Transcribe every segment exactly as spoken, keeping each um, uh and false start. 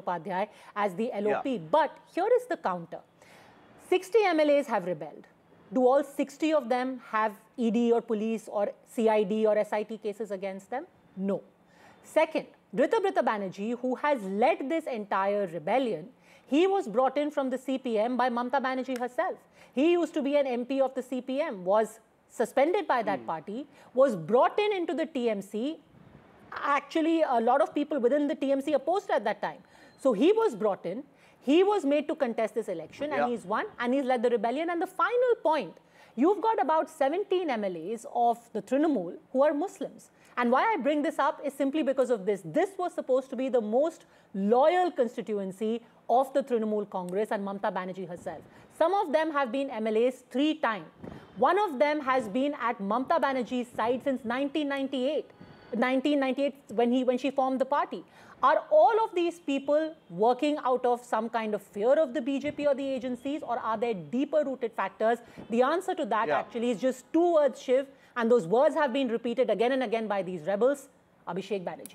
Chattopadhyay as the L O P. Yeah. But here is the counter. sixty M L As have rebelled. Do all sixty of them have E D or police or C I D or S I T cases against them? No. Second, Ritabhrata Banerjee, who has led this entire rebellion, he was brought in from the C P M by Mamata Banerjee herself. He used to be an M P of the C P M, was suspended by that mm. party, was brought in into the T M C. Actually, a lot of people within the T M C opposed at that time. So he was brought in. He was made to contest this election, and yeah. he's won, and he's led the rebellion. And the final point, you've got about seventeen M L As of the Trinamool who are Muslims. And why I bring this up is simply because of this. This was supposed to be the most loyal constituency of the Trinamool Congress and Mamata Banerjee herself. Some of them have been M L As three times. One of them has been at Mamata Banerjee's side since nineteen ninety-eight. nineteen ninety-eight, when, he, when she formed the party. Are all of these people working out of some kind of fear of the B J P or the agencies, or are there deeper rooted factors? The answer to that yeah. actually is just two words, Shiv, and those words have been repeated again and again by these rebels: Abhishek Banerjee.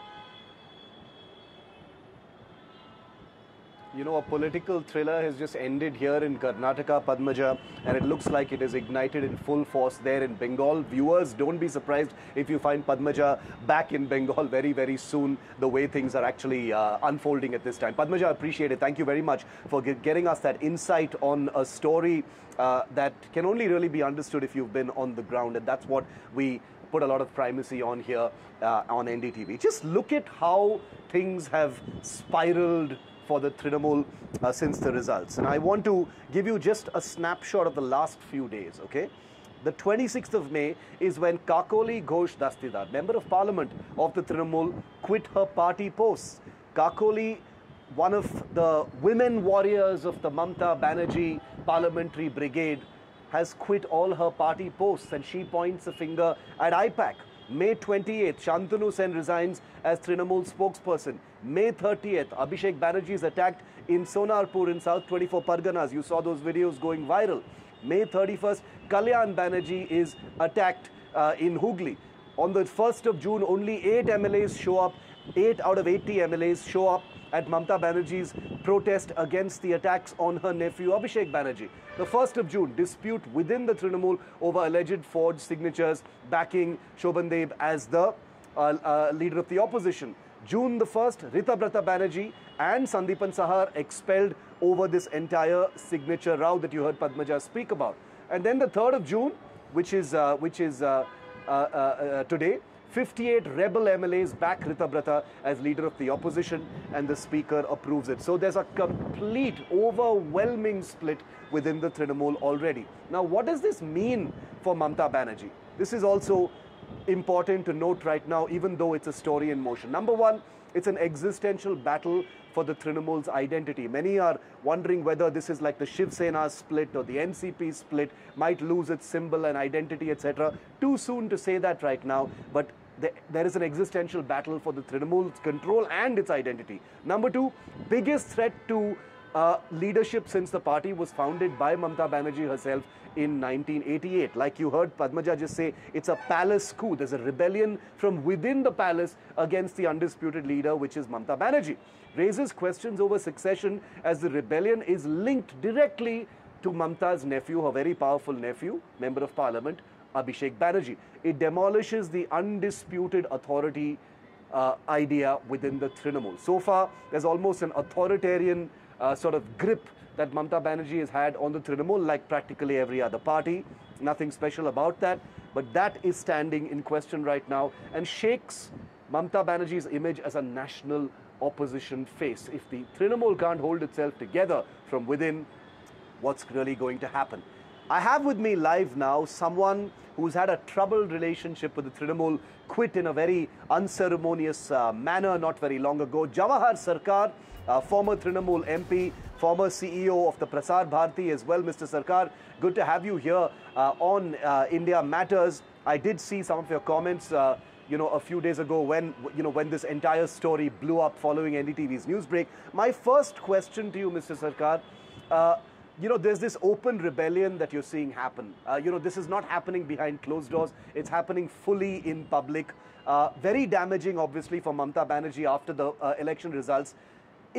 You know, a political thriller has just ended here in Karnataka, Padmaja, and it looks like it is ignited in full force there in Bengal. Viewers, don't be surprised if you find Padmaja back in Bengal very, very soon, the way things are actually uh, unfolding at this time. Padmaja, I appreciate it. Thank you very much for get getting us that insight on a story uh, that can only really be understood if you've been on the ground, and that's what we put a lot of primacy on here uh, on N D T V. Just look at how things have spiraled for the Trinamool uh, since the results. And I want to give you just a snapshot of the last few days, okay? The twenty-sixth of May is when Kakoli Ghosh Dastidar, Member of Parliament of the Trinamool, quit her party posts. Kakoli, one of the women warriors of the Mamata Banerjee Parliamentary Brigade, has quit all her party posts, and she points a finger at I PAC. May twenty-eighth, Shantanu Sen resigns as Trinamool spokesperson. May thirtieth, Abhishek Banerjee is attacked in Sonarpur in South twenty-four Parganas. You saw those videos going viral. May thirty-first, Kalyan Banerjee is attacked uh, in Hooghly. On the first of June, only eight M L As show up. eight out of eighty M L As show up at Mamata Banerjee's protest against the attacks on her nephew Abhishek Banerjee. The first of June, dispute within the Trinamool over alleged forged signatures backing Shobhan Deb as the uh, uh, leader of the opposition. June the first, Ritabhrata Banerjee and Sandeepan Sahar expelled over this entire signature row that you heard Padmaja speak about. And then the third of June, which is, uh, which is uh, uh, uh, uh, today, fifty-eight rebel M L As back Ritabhrata as leader of the opposition, and the speaker approves it. So there's a complete, overwhelming split within the Trinamool already. Now, what does this mean for Mamata Banerjee? This is also important to note right now, even though it's a story in motion. Number one, it's an existential battle for the Trinamool's identity. Many are wondering whether this is like the Shiv Sena split or the N C P split, might lose its symbol and identity, et cetera. Too soon to say that right now, but there is an existential battle for the Trinamool's control and its identity. Number two, biggest threat to uh, leadership since the party was founded by Mamata Banerjee herself in nineteen eighty-eight. Like you heard Padmaja just say, it's a palace coup. There's a rebellion from within the palace against the undisputed leader, which is Mamata Banerjee. Raises questions over succession as the rebellion is linked directly to Mamata's nephew, her very powerful nephew, Member of Parliament, Abhishek Banerjee. It demolishes the undisputed authority uh, idea within the Trinamool. So far, there's almost an authoritarian uh, sort of grip that Mamata Banerjee has had on the Trinamool, like practically every other party. Nothing special about that. But that is standing in question right now and shakes Mamata Banerjee's image as a national opposition face. If the Trinamool can't hold itself together from within, what's really going to happen? I have with me live now someone who's had a troubled relationship with the Trinamool, quit in a very unceremonious uh, manner not very long ago. Jawahar Sarkar, uh, former Trinamool M P, former C E O of the Prasar Bharati as well. Mister Sarkar, good to have you here uh, on uh, India Matters. I did see some of your comments uh, you know, a few days ago when, you know, when this entire story blew up following N D T V's news break. My first question to you, Mister Sarkar, uh, you know, there's this open rebellion that you're seeing happen. Uh, you know, this is not happening behind closed doors. It's happening fully in public. Uh, very damaging, obviously, for Mamata Banerjee after the uh, election results.